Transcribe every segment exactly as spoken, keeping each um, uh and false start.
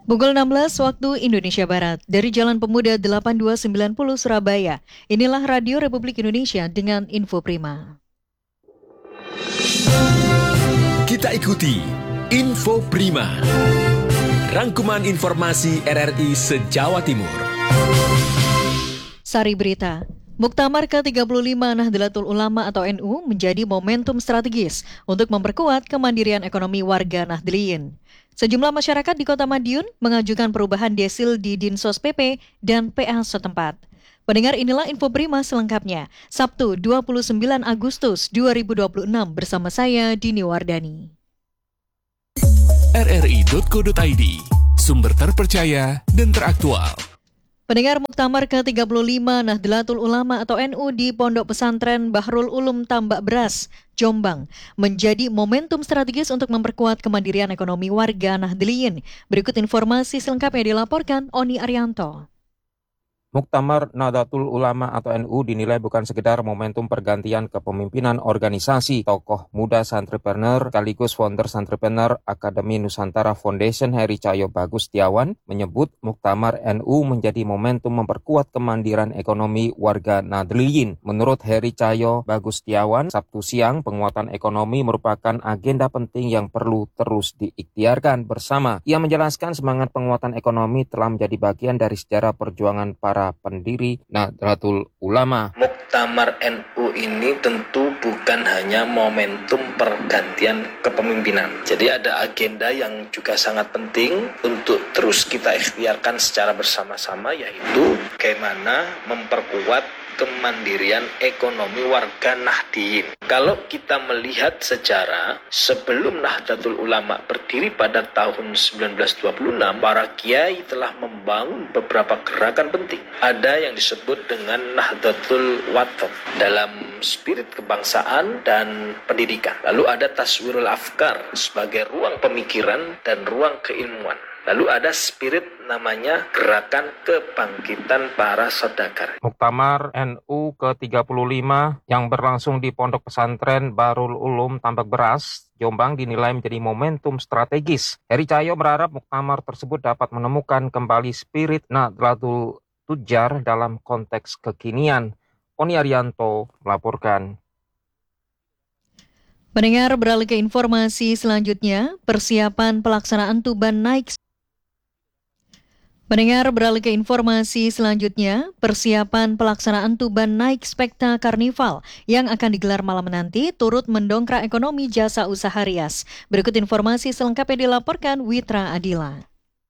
Pukul enam belas waktu Indonesia Barat, dari Jalan Pemuda delapan dua sembilan nol Surabaya. Inilah Radio Republik Indonesia dengan Info Prima. Kita ikuti Info Prima, rangkuman informasi R R I se-Jawa Timur. Sari berita. Muktamar ke tiga puluh lima Nahdlatul Ulama atau N U menjadi momentum strategis untuk memperkuat kemandirian ekonomi warga Nahdliyin. Sejumlah masyarakat di Kota Madiun mengajukan perubahan desil di Dinsos P P dan P A setempat. Pendengar, inilah Info Prima selengkapnya, Sabtu dua puluh sembilan Agustus dua ribu dua puluh enam bersama saya Dini Wardani. R R I titik co titik I D, sumber terpercaya dan teraktual. Pendengar, Muktamar ke tiga puluh lima Nahdlatul Ulama atau N U di Pondok Pesantren Bahrul Ulum Tambak Beras, Jombang, menjadi momentum strategis untuk memperkuat kemandirian ekonomi warga Nahdliyin. Berikut informasi selengkapnya dilaporkan Oni Arianto. Muktamar Nahdlatul Ulama atau N U dinilai bukan sekedar momentum pergantian kepemimpinan organisasi. Tokoh muda santripreneur sekaligus founder Santripreneur Akademi Nusantara Foundation Heri Cahyo Bagus Setiawan menyebut Muktamar N U menjadi momentum memperkuat kemandirian ekonomi warga Nahdliyin. Menurut Heri Cahyo Bagus Setiawan, Sabtu siang penguatan ekonomi merupakan agenda penting yang perlu terus diikhtiarkan bersama. Ia menjelaskan semangat penguatan ekonomi telah menjadi bagian dari sejarah perjuangan para pendiri Nahdlatul Ulama. Muktamar N U ini tentu bukan hanya momentum pergantian kepemimpinan. Jadi ada agenda yang juga sangat penting untuk terus kita ikhtiarkan secara bersama-sama, yaitu bagaimana memperkuat kemandirian ekonomi warga Nahdliyin. Kalau kita melihat sejarah, sebelum Nahdlatul Ulama berdiri pada tahun sembilan belas dua puluh enam, para kiai telah membangun beberapa gerakan penting. Ada yang disebut dengan Nahdlatul Wathan dalam spirit kebangsaan dan pendidikan. Lalu ada Taswirul Afkar sebagai ruang pemikiran dan ruang keilmuan. Lalu ada spirit namanya Gerakan Kebangkitan Para Saudagar. Muktamar N U ke tiga puluh lima yang berlangsung di Pondok Pesantren Bahrul Ulum Tambak Beras, Jombang dinilai menjadi momentum strategis. Heri Cahyo berharap muktamar tersebut dapat menemukan kembali spirit Nahdlatul Tujar dalam konteks kekinian. Oni Arianto melaporkan. Pendengar, beralih ke informasi selanjutnya, persiapan pelaksanaan Tuban naik Pendengar, beralih ke informasi selanjutnya, persiapan pelaksanaan Tuban Naik Spekta Karnival yang akan digelar malam nanti turut mendongkrak ekonomi jasa usaha rias. Berikut informasi selengkapnya dilaporkan Witra Adila.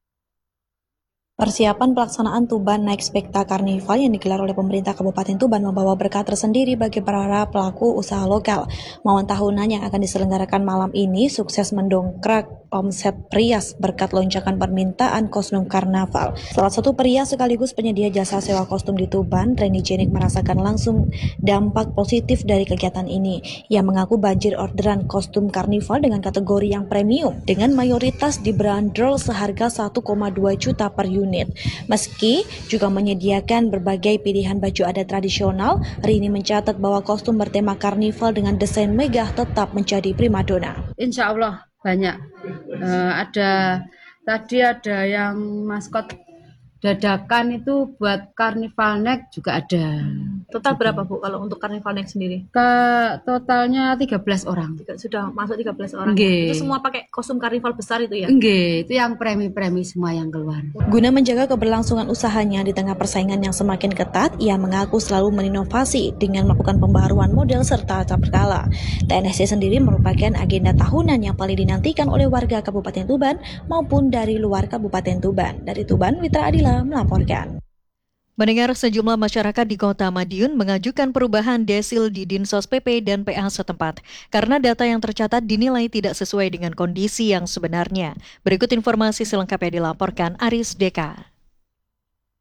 Persiapan pelaksanaan Tuban Naik Spekta Karnival yang digelar oleh pemerintah Kabupaten Tuban membawa berkah tersendiri bagi para pelaku usaha lokal. Momen tahunan yang akan diselenggarakan malam ini sukses mendongkrak omset rias berkat lonjakan permintaan kostum karnaval. Salah satu pria sekaligus penyedia jasa sewa kostum di Tuban, Reni Jenik, merasakan langsung dampak positif dari kegiatan ini. Ia mengaku banjir orderan kostum karnival dengan kategori yang premium dengan mayoritas dibanderol seharga satu koma dua juta per unit. Meski juga menyediakan berbagai pilihan baju adat tradisional, Rini mencatat bahwa kostum bertema karnival dengan desain megah tetap menjadi primadona. Insya Allah banyak. Uh, ada tadi ada yang maskot dadakan itu buat Carnival Neck juga ada. Total berapa Bu kalau untuk Carnival Neck sendiri? Ke totalnya tiga belas orang. Sudah masuk tiga belas orang. Nggih. Itu semua pakai kostum karnival besar itu ya? Nggih, itu yang premi-premi semua yang keluar. Guna menjaga keberlangsungan usahanya di tengah persaingan yang semakin ketat, ia mengaku selalu menginovasi dengan melakukan pembaharuan model serta acap berkala. T N S C sendiri merupakan agenda tahunan yang paling dinantikan oleh warga Kabupaten Tuban maupun dari luar Kabupaten Tuban. Dari Tuban, Witra Adila melaporkan. Mendengar, sejumlah masyarakat di Kota Madiun mengajukan perubahan desil di Dinsos P P dan P A setempat karena data yang tercatat dinilai tidak sesuai dengan kondisi yang sebenarnya. Berikut informasi selengkapnya dilaporkan Aris Deka.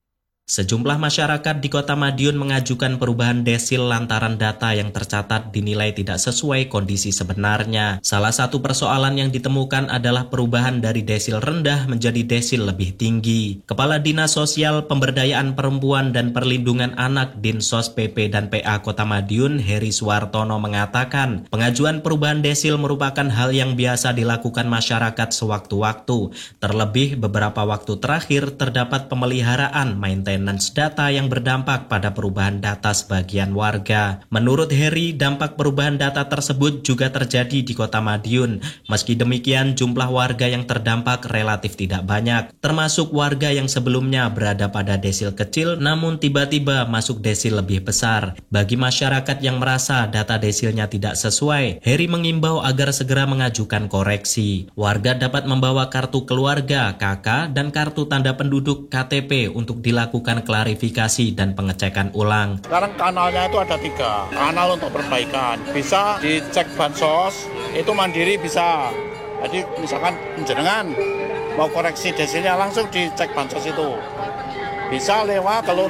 Sejumlah masyarakat di Kota Madiun mengajukan perubahan desil lantaran data yang tercatat dinilai tidak sesuai kondisi sebenarnya. Salah satu persoalan yang ditemukan adalah perubahan dari desil rendah menjadi desil lebih tinggi. Kepala Dinas Sosial Pemberdayaan Perempuan dan Perlindungan Anak Dinsos P P dan P A Kota Madiun, Heri Suwartono mengatakan, pengajuan perubahan desil merupakan hal yang biasa dilakukan masyarakat sewaktu-waktu. Terlebih beberapa waktu terakhir terdapat pemeliharaan maintenance data yang berdampak pada perubahan data sebagian warga. Menurut Heri, dampak perubahan data tersebut juga terjadi di Kota Madiun. Meski demikian, jumlah warga yang terdampak relatif tidak banyak, termasuk warga yang sebelumnya berada pada desil kecil namun tiba-tiba masuk desil lebih besar. Bagi masyarakat yang merasa data desilnya tidak sesuai, Heri mengimbau agar segera mengajukan koreksi. Warga dapat membawa kartu keluarga K K dan kartu tanda penduduk K T P untuk dilakukan klarifikasi dan pengecekan ulang. Sekarang kanalnya itu ada tiga, kanal untuk perbaikan. Bisa dicek bansos, itu mandiri bisa. Jadi misalkan jenengan mau koreksi desilnya langsung dicek bansos itu. Bisa lewat kelurahan.